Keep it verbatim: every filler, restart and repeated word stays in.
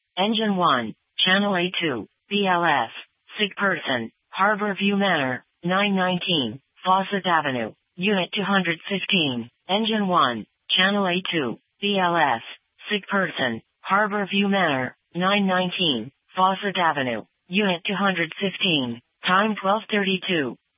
Engine one, Channel A two, B L S, Sick Person, Harbor View Manor, nine nineteen, Fawcett Avenue, Unit two hundred fifteen. Engine one, Channel A two, B L S, Sick Person, Harbor View Manor, nine nineteen, Fawcett Avenue, Unit two hundred fifteen. Time twelve thirty-two.